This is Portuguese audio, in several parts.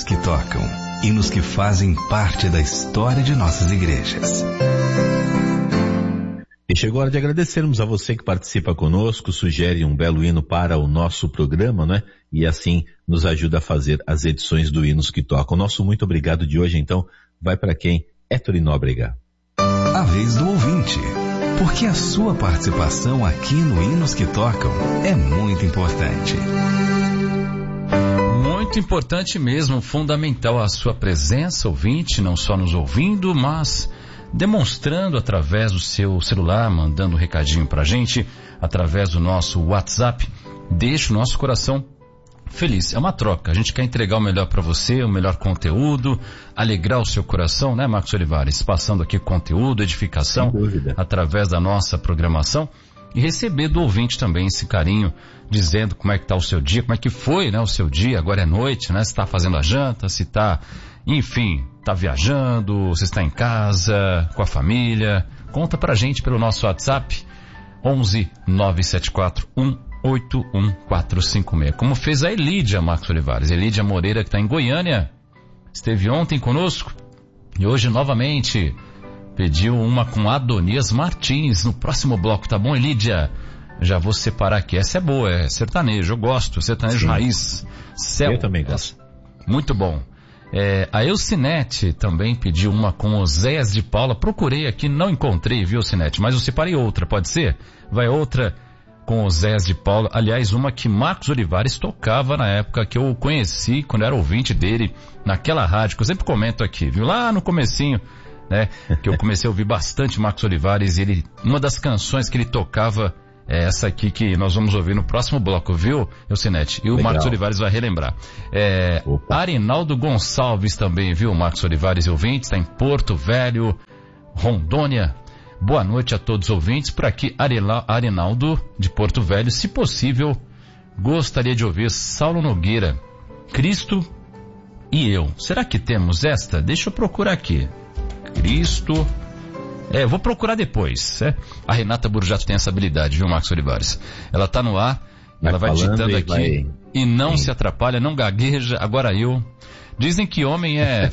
que tocam, hinos que fazem parte da história de nossas igrejas. E chegou a hora de agradecermos a você que participa conosco, sugere um belo hino para o nosso programa, né? E assim nos ajuda a fazer as edições do Hinos que Tocam. O nosso muito obrigado de hoje, então, vai para quem? Héctor Nóbrega. A vez do ouvinte. Porque a sua participação aqui no Hinos que Tocam é muito importante. Muito importante mesmo, fundamental a sua presença, ouvinte, não só nos ouvindo, mas demonstrando através do seu celular, mandando um recadinho pra gente, através do nosso WhatsApp. Deixa o nosso coração feliz. É uma troca. A gente quer entregar o melhor para você, o melhor conteúdo, alegrar o seu coração, né, Marcos Olivares? Passando aqui conteúdo, edificação, através da nossa programação. E receber do ouvinte também esse carinho, dizendo como é que tá o seu dia, como é que foi, né, o seu dia, agora é noite, né? Se tá fazendo a janta, se tá, enfim, tá viajando, se está em casa, com a família. Conta pra gente pelo nosso WhatsApp, 11 974 181 como fez a Elídia, Marcos Olivares. Elídia Moreira, que está em Goiânia, esteve ontem conosco e hoje novamente pediu uma com Adonias Martins no próximo bloco, tá bom, Elídia? Já vou separar aqui, essa é boa, é sertanejo, eu gosto, sertanejo raiz. Céu, eu também gosto. Muito bom. A Elcinete também pediu uma com Oséias de Paula, procurei aqui, não encontrei, viu, Elcinete, mas eu separei outra, pode ser? Vai outra com Oséias de Paula, aliás, uma que Marcos Olivares tocava na época que eu o conheci, quando eu era ouvinte dele, naquela rádio, que eu sempre comento aqui, viu, lá no comecinho, né, que eu comecei a ouvir bastante Marcos Olivares, e uma das canções que ele tocava é essa aqui que nós vamos ouvir no próximo bloco, viu, Elcinete? E o Marcos Olivares vai relembrar. Arinaldo Gonçalves também, viu, Marcos Olivares, ouvinte, está em Porto Velho, Rondônia. Boa noite a todos os ouvintes. Por aqui, Arinaldo de Porto Velho. Se possível, gostaria de ouvir Saulo Nogueira, Cristo e eu. Será que temos esta? Deixa eu procurar aqui. Cristo. Vou procurar depois. A Renata Burjato tem essa habilidade, viu, Marcos Olivares? Ela tá no ar, ela vai digitando aqui e não se atrapalha, não gagueja. Agora eu. Dizem que homem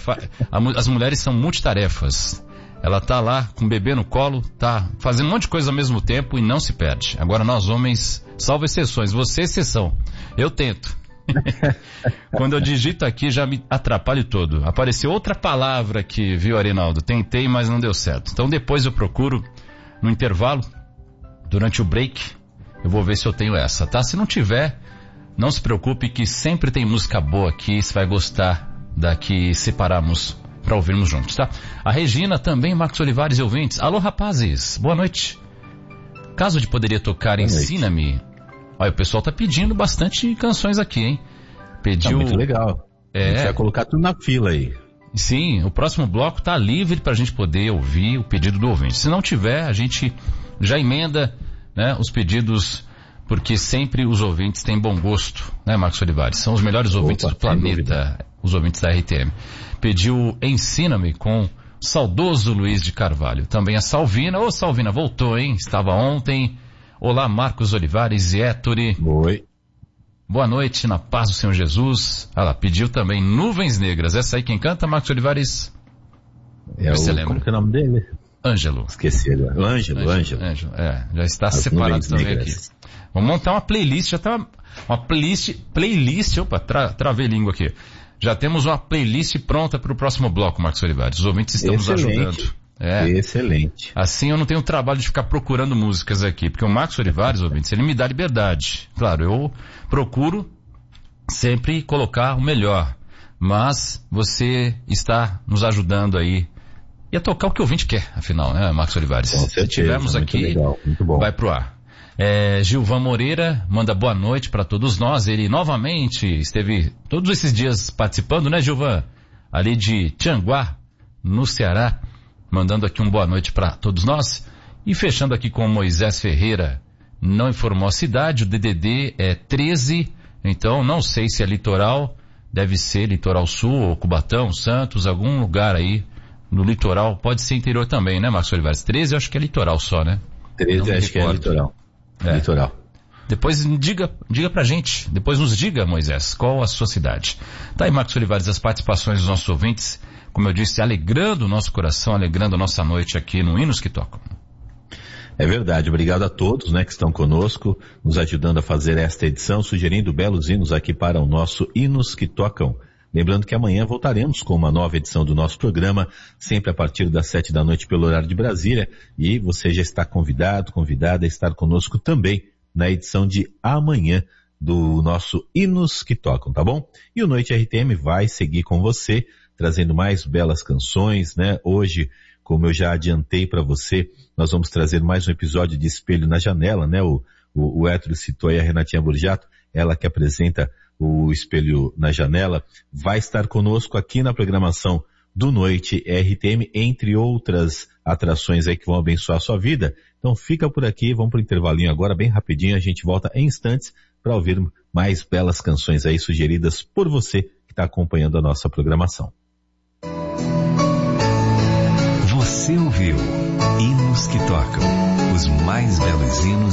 as mulheres são multitarefas. Ela tá lá com o bebê no colo, tá fazendo um monte de coisa ao mesmo tempo e não se perde. Agora nós homens, salvo exceções, você é exceção. Eu tento. Quando eu digito aqui já me atrapalho todo. Apareceu outra palavra aqui, viu, Arinaldo? Tentei, mas não deu certo. Então depois eu procuro no intervalo, durante o break, eu vou ver se eu tenho essa, tá? Se não tiver, não se preocupe que sempre tem música boa aqui, você vai gostar da que separamos para ouvirmos juntos, tá? A Regina também, Marcos Olivares e ouvintes. Alô, rapazes, boa noite. Caso de poderia tocar Ensina-me. Olha, o pessoal tá pedindo bastante canções aqui, hein? Pediu... Tá muito legal. A gente vai colocar tudo na fila aí. Sim, o próximo bloco tá livre pra gente poder ouvir o pedido do ouvinte. Se não tiver, a gente já emenda, né, os pedidos, porque sempre os ouvintes têm bom gosto, né, Marcos Olivares? São os melhores ouvintes do planeta, os ouvintes da RTM. Pediu Ensina-me com saudoso Luiz de Carvalho. Também a Salvina. Ô, Salvina, voltou, hein? Estava ontem. Olá, Marcos Olivares e Héctori. Oi. Boa noite, na paz do Senhor Jesus. Ela pediu também Nuvens Negras. Essa aí quem canta, Marcos Olivares? Você lembra? Como que é o nome dele? Ângelo. Esqueci agora. Ângelo. Já está separado também aqui. Vamos montar uma playlist. Já tá uma playlist. Opa, travei língua aqui. Já temos uma playlist pronta para o próximo bloco, Marcos Olivares. Os ouvintes estão nos ajudando. Excelente. Assim eu não tenho trabalho de ficar procurando músicas aqui, porque o Marcos Olivares, ouvintes, ele me dá liberdade. Claro, eu procuro sempre colocar o melhor, mas você está nos ajudando aí e a tocar o que o ouvinte quer, afinal, né, Marcos Olivares? Com certeza, se tivermos aqui, legal, muito bom. Vai pro ar. Gilvan Moreira manda boa noite para todos nós. Ele novamente esteve todos esses dias participando, né, Gilvan? Ali de Tianguá, no Ceará, mandando aqui um boa noite para todos nós. E fechando aqui com Moisés Ferreira, não informou a cidade, o DDD é 13, então não sei se é litoral, deve ser litoral sul, ou Cubatão, Santos, algum lugar aí no litoral, pode ser interior também, né, Marcos Olivares? 13 eu acho que é litoral só, né? 13 acho que é litoral. Litoral. Depois diga pra gente, depois nos diga, Moisés, qual a sua cidade. Tá aí, Marcos Olivares, as participações dos nossos ouvintes, como eu disse, alegrando o nosso coração, alegrando a nossa noite aqui no Hinos que Tocam. É verdade, obrigado a todos, né, que estão conosco, nos ajudando a fazer esta edição, sugerindo belos hinos aqui para o nosso Hinos que Tocam. Lembrando que amanhã voltaremos com uma nova edição do nosso programa, sempre a partir das 7 da noite pelo horário de Brasília, e você já está convidada a estar conosco também na edição de amanhã do nosso Hinos que Tocam, tá bom? E o Noite RTM vai seguir com você, trazendo mais belas canções, né? Hoje, como eu já adiantei para você, nós vamos trazer mais um episódio de Espelho na Janela, né? O Hétero citou aí a Renatinha Borjato, ela que apresenta o Espelho na Janela, vai estar conosco aqui na programação do Noite RTM, entre outras atrações aí que vão abençoar a sua vida. Então fica por aqui, vamos para o intervalinho agora, bem rapidinho, a gente volta em instantes para ouvir mais belas canções aí sugeridas por você que está acompanhando a nossa programação. Você ouviu Hinos que Tocam, os mais belos hinos